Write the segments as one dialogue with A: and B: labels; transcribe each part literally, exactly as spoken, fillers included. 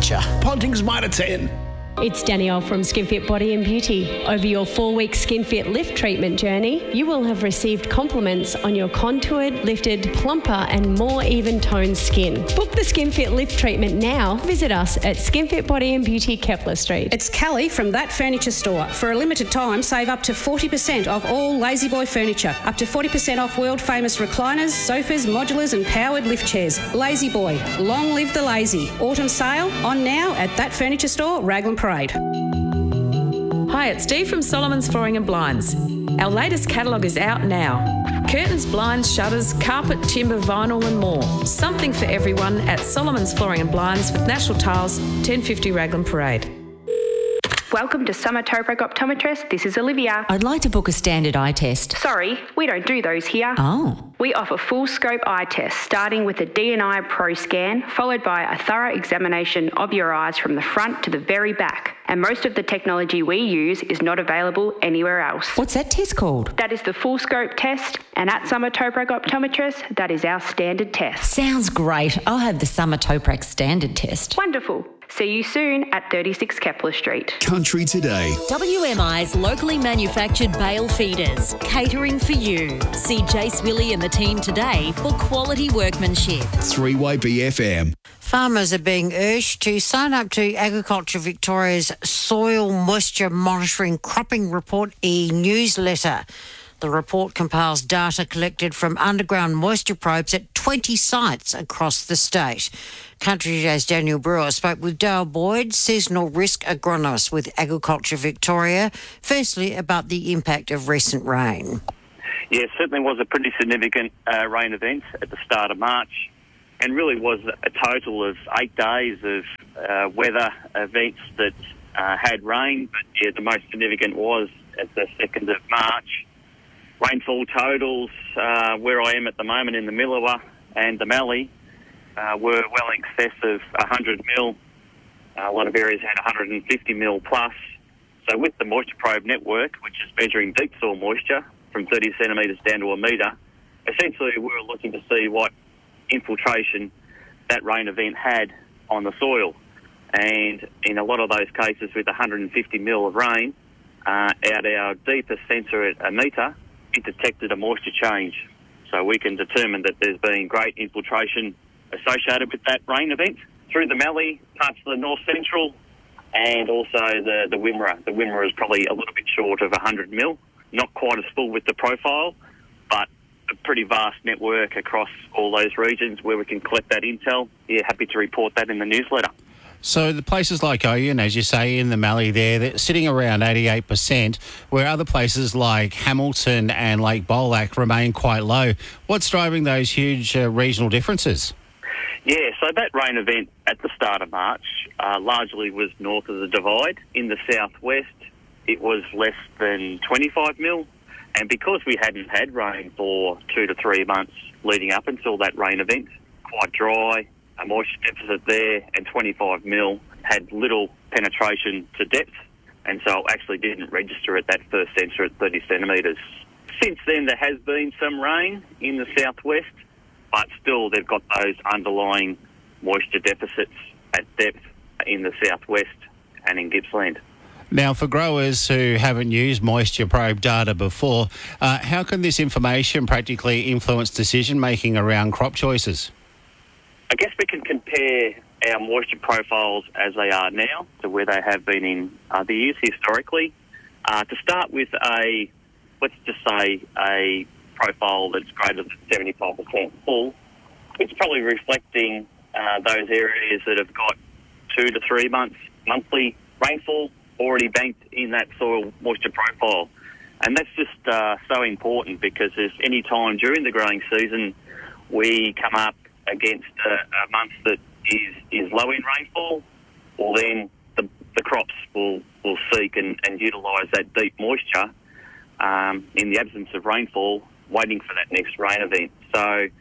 A: Furniture, Ponting's Mitre ten.
B: It's Danielle from SkinFit Body and Beauty. Over your four-week SkinFit lift treatment journey, you will have received compliments on your contoured, lifted, plumper and more even-toned skin. Book the SkinFit lift treatment now. Visit us at SkinFit Body and Beauty, Kepler Street.
C: It's Callie from That Furniture Store. For a limited time, save up to forty percent off all Lazy Boy furniture. Up to forty percent off world-famous recliners, sofas, modulars and powered lift chairs. Lazy Boy. Long live the lazy. Autumn sale on now at That Furniture Store, Raglan Parade.
D: Hi, it's Dee from Solomon's Flooring and Blinds. Our latest catalogue is out now. Curtains, blinds, shutters, carpet, timber, vinyl and more. Something for everyone at Solomon's Flooring and Blinds with National Tiles, ten fifty Raglan Parade.
E: Welcome to Summer Tobruk Optometrist. This is Olivia.
F: I'd like to book a standard eye test.
E: Sorry, we don't do those here.
F: Oh.
E: We offer full scope eye tests, starting with a D and I Pro scan, followed by a thorough examination of your eyes from the front to the very back. And most of the technology we use is not available anywhere else.
F: What's that test called?
E: That is the full scope test, and at Summer Tobruk Optometrist, that is our standard test.
F: Sounds great. I'll have the Summer Tobruk standard test.
E: Wonderful. See you soon at thirty-six Kepler Street.
G: Country Today.
H: W M I's locally manufactured bale feeders, catering for you. See Jace Willie and the team today for quality workmanship.
G: three Y B F M.
I: Farmers are being urged to sign up to Agriculture Victoria's Soil Moisture Monitoring Cropping Report e-newsletter. The report compiles data collected from underground moisture probes at twenty sites across the state. Country Today's Daniel Brewer spoke with Dale Boyd, seasonal risk agronomist with Agriculture Victoria, firstly about the impact of recent rain.
J: Yeah, it certainly was a pretty significant uh, rain event at the start of March, and really was a total of eight days of uh, weather events that uh, had rain, but yeah, the most significant was at the second of March. Rainfall totals, uh, where I am at the moment in the Milawa and the Mallee, uh, were well in excess of one hundred mil. Uh, a lot of areas had one hundred fifty mil plus. So with the moisture probe network, which is measuring deep soil moisture from thirty centimetres down to a metre, essentially we were looking to see what infiltration that rain event had on the soil. And in a lot of those cases with one hundred fifty mil of rain, uh, out our deepest sensor at a metre, it detected a moisture change. So we can determine that there's been great infiltration associated with that rain event through the Mallee, parts of the North Central, and also the, the Wimmera. The Wimmera is probably a little bit short of one hundred mil, not quite as full with the profile, but a pretty vast network across all those regions where we can collect that intel. Yeah, happy to report that in the newsletter.
K: So the places like Oyen, as you say, in the Mallee there, they're sitting around eighty-eight percent, where other places like Hamilton and Lake Bolac remain quite low. What's driving those huge uh, regional differences?
J: Yeah, so that rain event at the start of March uh, largely was north of the Divide. In the southwest, it was less than twenty-five mil. And because we hadn't had rain for two to three months leading up until that rain event, quite dry, a moisture deficit there, and twenty-five mil had little penetration to depth, and so it actually didn't register at that first sensor at thirty centimetres. Since then, there has been some rain in the southwest, but still they've got those underlying moisture deficits at depth in the southwest and in Gippsland.
K: Now, for growers who haven't used moisture probe data before, uh, how can this information practically influence decision-making around crop choices?
J: I guess we can compare our moisture profiles as they are now to where they have been in other years historically. Uh, to start with a, let's just say a profile that's greater than seventy-five percent full, it's probably reflecting uh, those areas that have got two to three months monthly rainfall already banked in that soil moisture profile. And that's just uh, so important because there's any time during the growing season we come up against a, a month that is, is low in rainfall, well then the, the crops will, will seek and, and utilise that deep moisture um, in the absence of rainfall, waiting for that next rain event. So I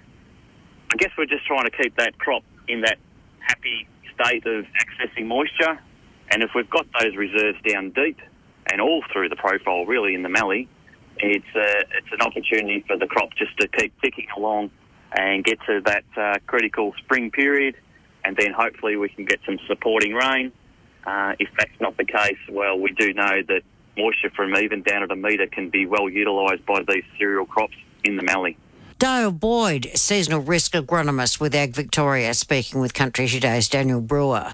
J: guess we're just trying to keep that crop in that happy state of accessing moisture, and if we've got those reserves down deep and all through the profile really in the Mallee, it's, a, it's an opportunity for the crop just to keep ticking along and get to that uh, critical spring period and then hopefully we can get some supporting rain. Uh, if that's not the case, well, we do know that moisture from even down at a metre can be well utilised by these cereal crops in the Mallee.
I: Dale Boyd, seasonal risk agronomist with Ag Victoria, speaking with Country Today's Daniel Brewer.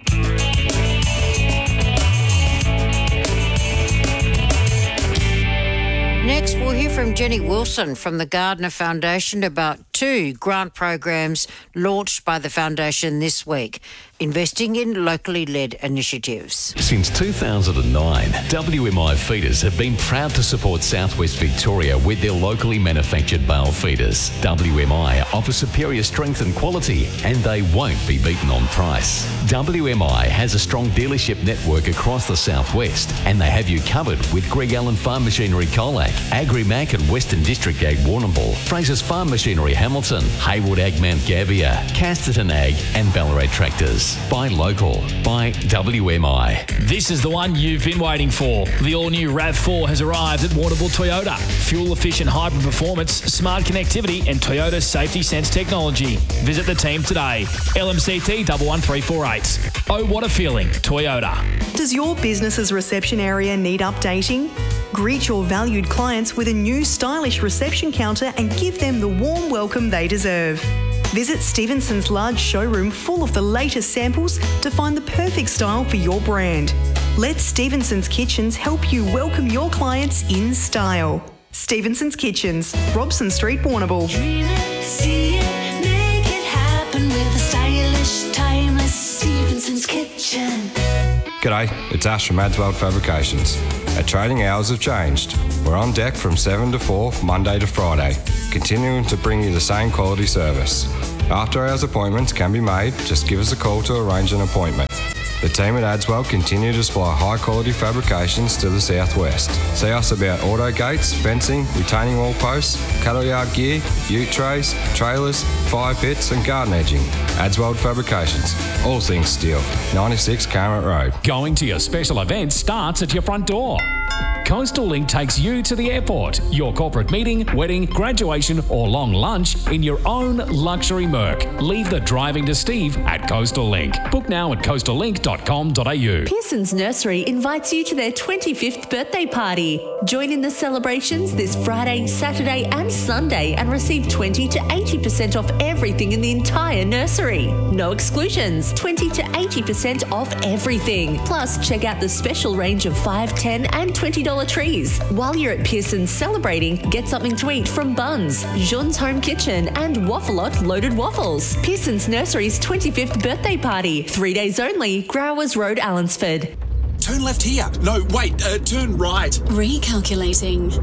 I: Next, we'll hear from Jenny Wilson from the Gardner Foundation about two grant programs launched by the foundation this week, investing in locally led initiatives.
L: Since two thousand nine, W M I Feeders have been proud to support Southwest Victoria with their locally manufactured bale feeders. W M I offer superior strength and quality, and they won't be beaten on price. W M I has a strong dealership network across the Southwest, and they have you covered with Greg Allen Farm Machinery Colac, Agri-Mac and Western District Ag Warrnambool, Fraser's Farm Machinery Hamilton, Hayward Ag Mount Gavia, Casterton Ag and Ballarat Tractors. Buy local. Buy W M I.
M: This is the one you've been waiting for. The all-new RAV four has arrived at Warrnambool Toyota. Fuel-efficient hybrid performance, smart connectivity and Toyota Safety Sense technology. Visit the team today. L M C T one one three four eight. Oh, what a feeling. Toyota.
N: Does your business's reception area need updating? Greet your valued clients with a new stylish reception counter and give them the warm welcome they deserve. Visit Stevenson's large showroom full of the latest samples to find the perfect style for your brand. Let Stevenson's Kitchens help you welcome your clients in style. Stevenson's Kitchens, Robson Street, Warrnambool.
O: Dream it, see it, make it happen with a stylish, timeless Stevenson's Kitchen.
P: G'day, it's Ash from Adswell Fabrications. Our trading hours have changed. We're on deck from seven to four, Monday to Friday, continuing to bring you the same quality service. After hours appointments can be made, just give us a call to arrange an appointment. The team at Adswell continue to supply high quality fabrications to the southwest. See us about auto gates, fencing, retaining wall posts, cattle yard gear, ute trays, trailers, fire pits and garden edging. Adswell Fabrications, all things steel. ninety-six Carmot Road.
Q: Going to your special event starts at your front door. Coastal Link takes you to the airport, your corporate meeting, wedding, graduation or long lunch in your own luxury Merc. Leave the driving to Steve at Coastal Link. Book now at coastal link dot com dot a u.
R: Pearson's Nursery invites you to their twenty-fifth birthday party. Join in the celebrations this Friday, Saturday and Sunday and receive twenty to eighty percent off everything in the entire nursery. No exclusions, twenty to eighty percent off everything. Plus, check out the special range of five, ten and twenty dollars trees. While you're at Pearson's celebrating, get something to eat from Buns, Jean's Home Kitchen and Waffalot Loaded Waffles. Pearson's Nursery's twenty-fifth birthday party. Three days only, Growers Road, Allensford.
A: Turn left here. No, wait, uh, turn right.
O: Recalculating.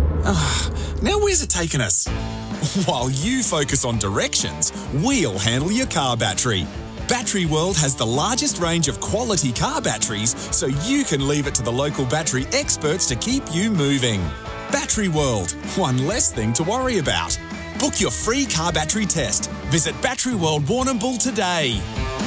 A: Uh, now where's it taking us? While you focus on directions, we'll handle your car battery. Battery World has the largest range of quality car batteries, so you can leave it to the local battery experts to keep you moving. Battery World, one less thing to worry about. Book your free car battery test. Visit Battery World Warrnambool today.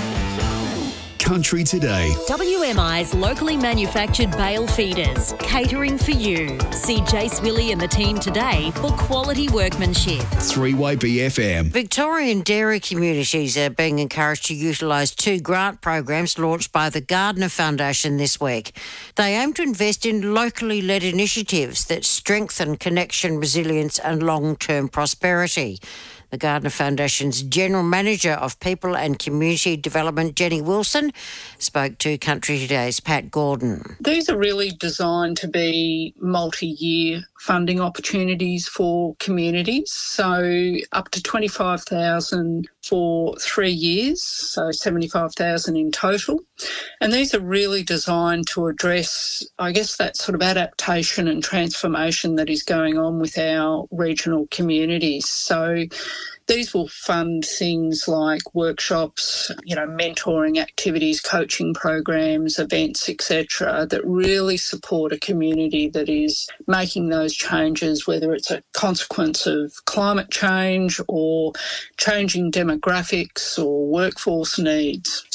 G: Country Today.
H: W M I's locally manufactured bale feeders, catering for you. See Jace Willie and the team today for quality workmanship.
G: three Y B F M.
I: Victorian dairy communities are being encouraged to utilise two grant programs launched by the Gardner Foundation this week. They aim to invest in locally led initiatives that strengthen connection, resilience and long-term prosperity. The Gardner Foundation's General Manager of People and Community Development, Jenny Wilson, spoke to Country Today's Pat Gordon.
S: These are really designed to be multi-year funding opportunities for communities, so up to twenty-five thousand dollars for three years, so seventy-five thousand dollars in total. And these are really designed to address, I guess, that sort of adaptation and transformation that is going on with our regional communities. So these will fund things like workshops, you know, mentoring activities, coaching programs, events, et cetera, that really support a community that is making those changes, whether it's a consequence of climate change or changing demographics or workforce needs.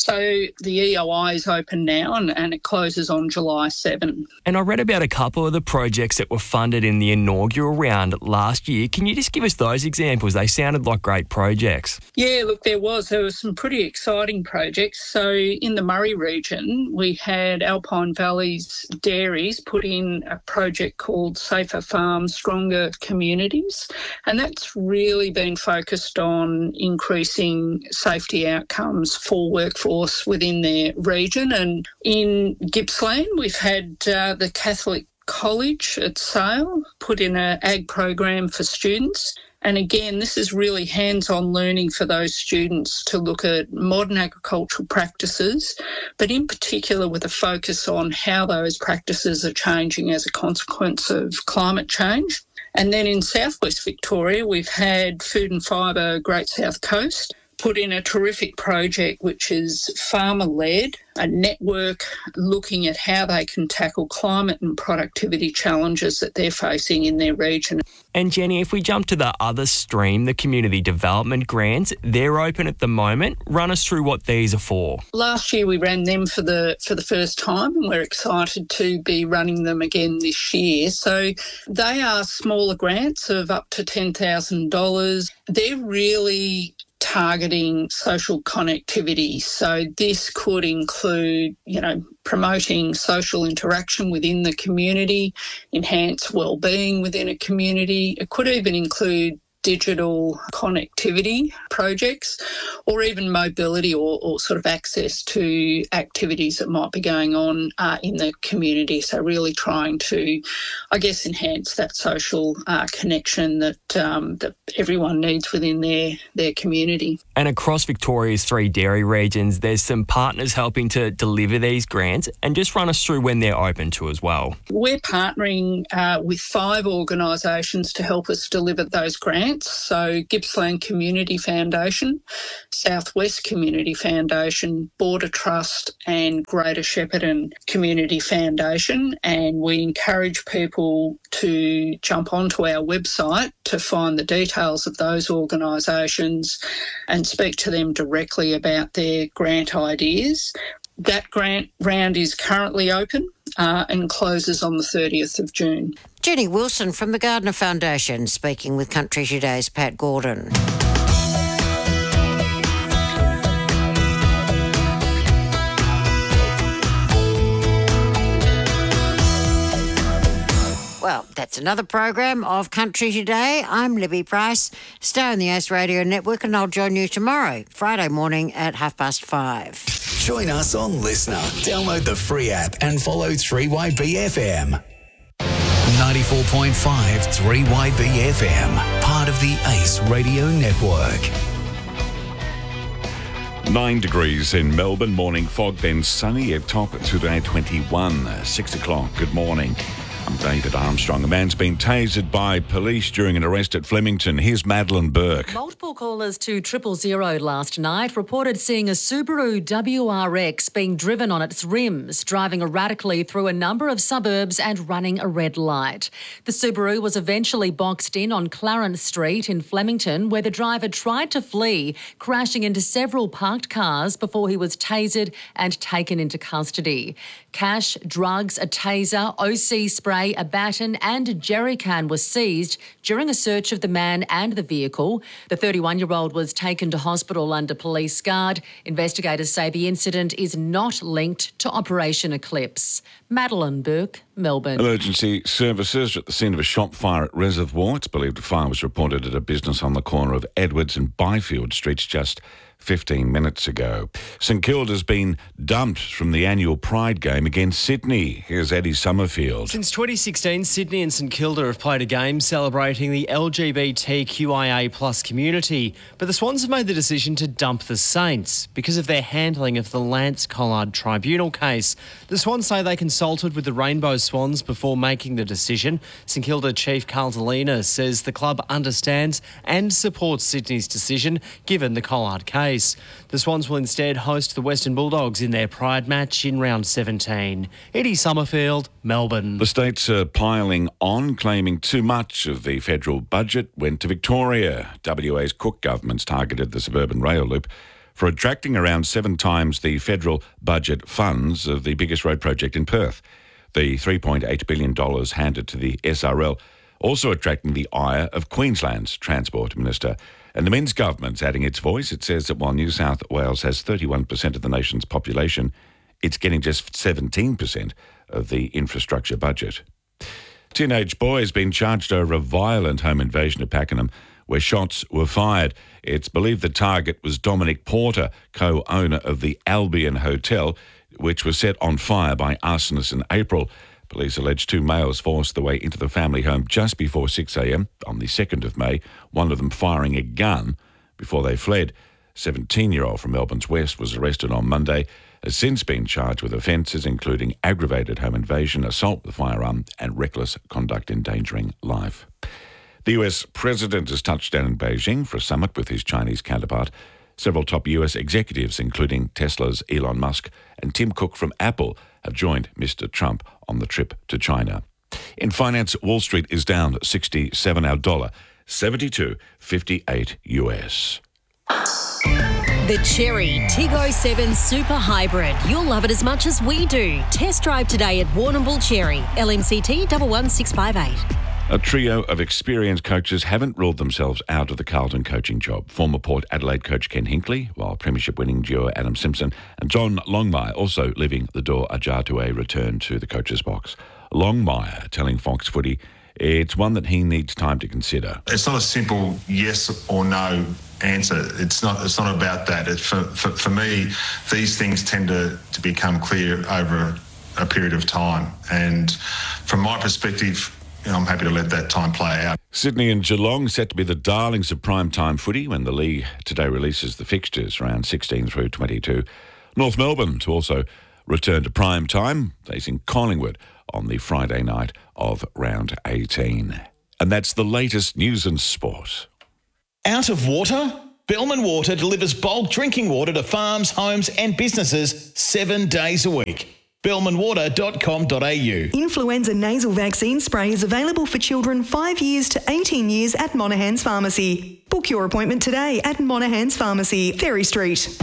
S: So the E O I is open now and, and it closes on July seventh.
T: And I read about a couple of the projects that were funded in the inaugural round last year. Can you just give us those examples? They sounded like great projects.
S: Yeah, look, there was. There were some pretty exciting projects. So in the Murray region, we had Alpine Valley's Dairies put in a project called Safer Farms, Stronger Communities. And that's really been focused on increasing safety outcomes for workforce within their region. And in Gippsland, we've had uh, the Catholic College at Sale put in an ag program for students. And again, this is really hands-on learning for those students to look at modern agricultural practices, but in particular with a focus on how those practices are changing as a consequence of climate change. And then in southwest Victoria, we've had Food and Fibre Great South Coast put in a terrific project which is farmer-led, a network looking at how they can tackle climate and productivity challenges that they're facing in their region.
T: And Jenny, if we jump to the other stream, the community development grants, they're open at the moment. Run us through what these are for.
S: Last year we ran them for the for the first time and we're excited to be running them again this year. So they are smaller grants of up to ten thousand dollars. They're really targeting social connectivity. So this could include, you know, promoting social interaction within the community, enhance well-being within a community. It could even include digital connectivity projects or even mobility or, or sort of access to activities that might be going on uh, in the community. So really trying to, I guess, enhance that social uh, connection that um, that everyone needs within their, their community.
T: And across Victoria's three dairy regions, there's some partners helping to deliver these grants, and just run us through when they're open to as well.
S: We're partnering uh, with five organisations to help us deliver those grants. So Gippsland Community Foundation, Southwest Community Foundation, Border Trust and Greater Shepparton Community Foundation. And we encourage people to jump onto our website to find the details of those organisations and speak to them directly about their grant ideas. That grant round is currently open uh, and closes on the thirtieth of June.
I: Jenny Wilson from the Gardner Foundation speaking with Country Today's Pat Gordon. Well, that's another program of Country Today. I'm Libby Price. Stay on the Ace Radio Network and I'll join you tomorrow, Friday morning at half past five.
G: Join us on Listener. Download the free app and follow three Y B F M. ninety-four point five three Y B F M, part of the Ace Radio Network.
U: Nine degrees in Melbourne, morning fog, then sunny at top today, twenty-one, six o'clock. Good morning. I'm David Armstrong. A man's been tasered by police during an arrest at Flemington. Here's Madeline Burke.
V: Multiple callers to triple zero last night reported seeing a Subaru W R X being driven on its rims, driving erratically through a number of suburbs and running a red light. The Subaru was eventually boxed in on Clarence Street in Flemington, where the driver tried to flee, crashing into several parked cars before he was tasered and taken into custody. Cash, drugs, a taser, O C spray, a baton and a jerry can was seized during a search of the man and the vehicle. The thirty-one-year-old was taken to hospital under police guard. Investigators say the incident is not linked to Operation Eclipse. Madeline Burke, Melbourne.
U: Emergency services at the scene of a shop fire at Reservoir. It's believed a fire was reported at a business on the corner of Edwards and Byfield Streets just fifteen minutes ago. St Kilda's been dumped from the annual Pride game against Sydney. Here's Eddie Summerfield.
W: Since twenty sixteen, Sydney and St Kilda have played a game celebrating the L G B T Q I A plus community, but the Swans have made the decision to dump the Saints because of their handling of the Lance Collard Tribunal case. The Swans say they consulted with the Rainbow Swans before making the decision. St Kilda Chief Carl Delina says the club understands and supports Sydney's decision given the Collard case. The Swans will instead host the Western Bulldogs in their Pride match in round seventeen. Eddie Summerfield, Melbourne.
U: The states are piling on, claiming too much of the federal budget went to Victoria. W A's Cook government's targeted the suburban rail loop for attracting around seven times the federal budget funds of the biggest road project in Perth. The three point eight billion dollars handed to the S R L, also attracting the ire of Queensland's Transport Minister. And the Men's government's adding its voice. It says that while New South Wales has thirty-one percent of the nation's population, it's getting just seventeen percent of the infrastructure budget. Teenage boy has been charged over a violent home invasion at Pakenham where shots were fired. It's believed the target was Dominic Porter, co-owner of the Albion Hotel, which was set on fire by arsonists in April. Police allege two males forced their way into the family home just before six a.m. on the second of May, one of them firing a gun before they fled. seventeen-year-old from Melbourne's West was arrested on Monday, has since been charged with offences including aggravated home invasion, assault with a firearm and reckless conduct endangering life. The U S president has touched down in Beijing for a summit with his Chinese counterpart. Several top U S executives, including Tesla's Elon Musk and Tim Cook from Apple, have joined Mister Trump on the trip to China. In finance, Wall Street is down sixty-seven, our dollar, seventy-two fifty-eight U S.
H: The Cherry Tiggo seven Super Hybrid. You'll love it as much as we do. Test drive today at Warrnambool Cherry. L M C T one one six five eight.
U: A trio of experienced coaches haven't ruled themselves out of the Carlton coaching job. Former Port Adelaide coach Ken Hinkley, while premiership-winning duo Adam Simpson and John Longmire also leaving the door ajar to a return to the coach's box. Longmire telling Fox Footy it's one that he needs time to consider.
B: It's not a simple yes or no answer. It's not It's not about that. It's for, for, for me, these things tend to, to become clear over a period of time. And from my perspective, I'm happy to let that time play out.
U: Sydney and Geelong set to be the darlings of prime-time footy when the league today releases the fixtures round sixteen through twenty-two. North Melbourne to also return to prime time, facing Collingwood on the Friday night of round eighteen. And that's the latest news and sport.
C: Out of water? Bellman Water delivers bulk drinking water to farms, homes and businesses seven days a week. bellman water dot com dot a u.
N: Influenza nasal vaccine spray is available for children five years to eighteen years at Monaghan's Pharmacy. Book your appointment today at Monaghan's Pharmacy, Ferry Street.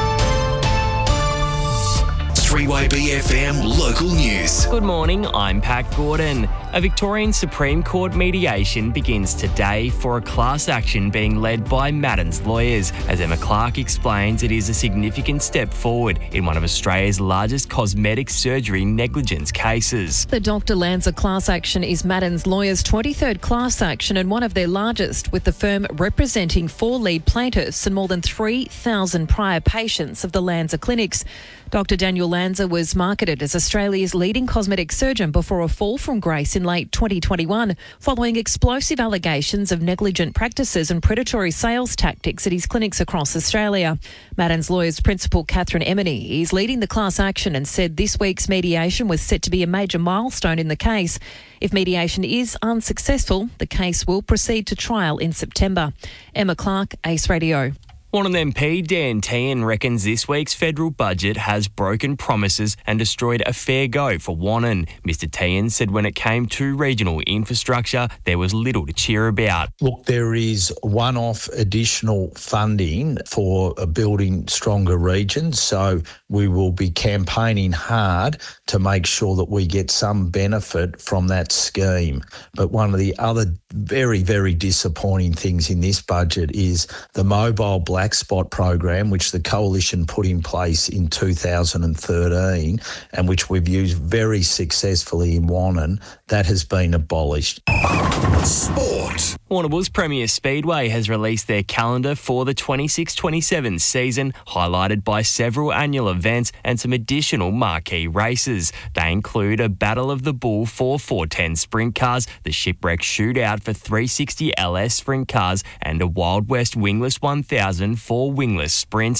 G: three Y B F M local news.
T: Good morning, I'm Pat Gordon. A Victorian Supreme Court mediation begins today for a class action being led by Madden's lawyers. As Emma Clark explains, it is a significant step forward in one of Australia's largest cosmetic surgery negligence cases.
D: The Doctor Lanza class action is Madden's lawyers' twenty-third class action and one of their largest, with the firm representing four lead plaintiffs and more than three thousand prior patients of the Lanza clinics. Doctor Daniel Lanza was marketed as Australia's leading cosmetic surgeon before a fall from grace in late twenty twenty-one, following explosive allegations of negligent practices and predatory sales tactics at his clinics across Australia. Madden's lawyers' principal, Catherine Emeny, is leading the class action and said this week's mediation was set to be a major milestone in the case. If mediation is unsuccessful, the case will proceed to trial in September. Emma Clark, Ace Radio.
T: Wannon M P Dan Tehan reckons this week's federal budget has broken promises and destroyed a fair go for Wannon. Mister Tehan said when it came to regional infrastructure, there was little to cheer about.
X: Look, there is one-off additional funding for building stronger regions, so we will be campaigning hard to make sure that we get some benefit from that scheme. But one of the other very, very disappointing things in this budget is the mobile black spot program, which the Coalition put in place in two thousand thirteen and which we've used very successfully in Wannon, that has been abolished.
G: Sport.
T: Warrnambool's Premier Speedway has released their calendar for the twenty-six twenty-seven season, highlighted by several annual events and some additional marquee races. They include a Battle of the Bull for four ten sprint cars, the Shipwreck Shootout for three sixty L S sprint cars, and a Wild West Wingless one thousand for wingless sprints.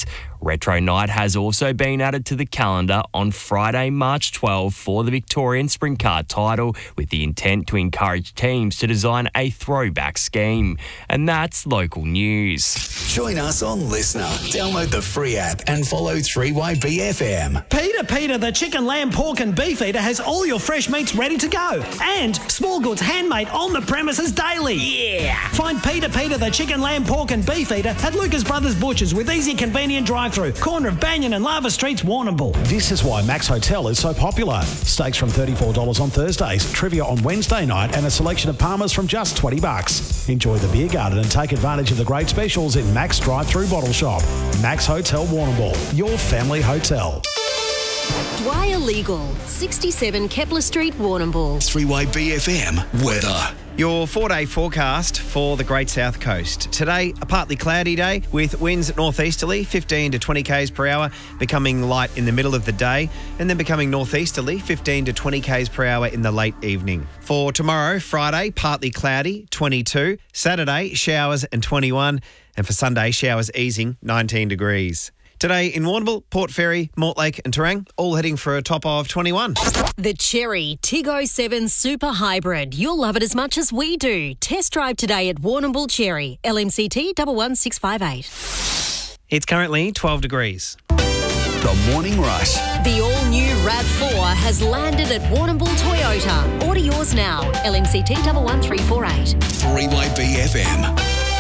T: Retro Night has also been added to the calendar on Friday, March twelfth for the Victorian Sprint Car title, with the intent to encourage teams to design a throwback scheme. And that's local news.
G: Join us on Listener. Download the free app and follow three Y B F M.
E: Peter Peter, the chicken, lamb, pork and beef eater has all your fresh meats ready to go. And small goods handmade on the premises daily. Yeah! Find Peter Peter, the chicken, lamb, pork and beef eater at Lucas Brothers Butchers with easy, convenient drive-through. Corner of Banyan and Lava Streets, Warrnambool.
F: This is why Max Hotel is so popular. Steaks from thirty-four dollars on Thursdays, trivia on Wednesday night and a selection of Palmers from just twenty bucks. Enjoy the beer garden and take advantage of the great specials in Max Drive-Through Bottle Shop. Max Hotel Warrnambool, your family hotel.
H: Dwyer Legal, sixty-seven Kepler Street, Warrnambool.
G: three Y B F M weather.
J: Your four-day forecast for the Great South Coast. Today, a partly cloudy day with winds northeasterly, fifteen to twenty kays per hour, becoming light in the middle of the day, and then becoming northeasterly, fifteen to twenty kays per hour in the late evening. For tomorrow, Friday, partly cloudy, twenty-two. Saturday, showers and twenty-one. And for Sunday, showers easing, nineteen degrees. Today in Warrnambool, Port Fairy, Mortlake and Terang, all heading for a top of twenty-one.
H: The Cherry Tig oh seven Super Hybrid. You'll love it as much as we do. Test drive today at Warrnambool Cherry. L M C T one one six five eight.
J: It's currently twelve degrees.
G: The Morning Rush.
H: The all-new RAV four has landed at Warrnambool Toyota. Order yours now. L M C T one one three four eight.
G: three Y B F M.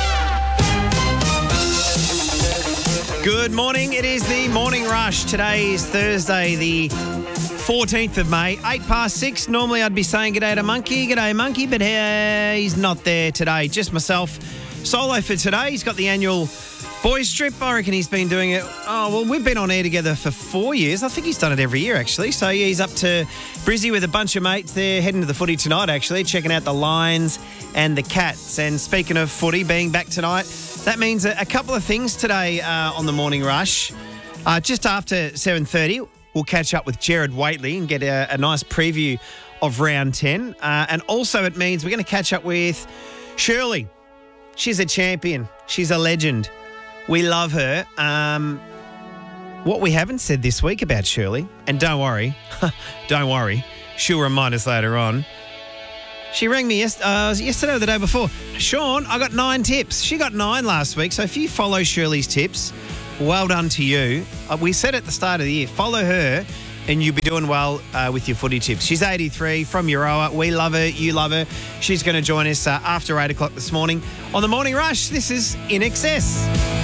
J: Good morning. It is the Morning Rush. Today is Thursday, the fourteenth of May, eight past six. Normally I'd be saying g'day to Monkey, g'day Monkey, but uh, he's not there today. Just myself, solo for today. He's got the annual boys trip. I reckon he's been doing it. Oh, well, we've been on air together for four years. I think he's done it every year, actually. So yeah, he's up to Brizzy with a bunch of mates. They're heading to the footy tonight, actually, checking out the Lions and the Cats. And speaking of footy being back tonight, that means a, a couple of things today uh, on the Morning Rush. Uh, just after seven thirty, we'll catch up with Jared Waitley and get a, a nice preview of round ten. Uh, and also it means we're going to catch up with Shirley. She's a champion. She's a legend. We love her. Um, what we haven't said this week about Shirley, and don't worry, don't worry, she'll remind us later on. She rang me yes, uh, yesterday or the day before. Sean, I got nine tips. She got nine last week. So if you follow Shirley's tips, well done to you. Uh, we said at the start of the year, follow her and you'll be doing well uh, with your footy tips. She's eighty-three from Euroa. We love her. You love her. She's going to join us uh, after eight o'clock this morning on the Morning Rush. This is In Excess.